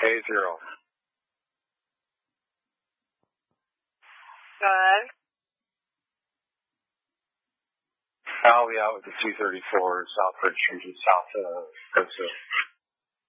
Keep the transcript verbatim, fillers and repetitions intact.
A zero. Good. I'll be out with the two thirty-four Southbridge, which is south of Costa.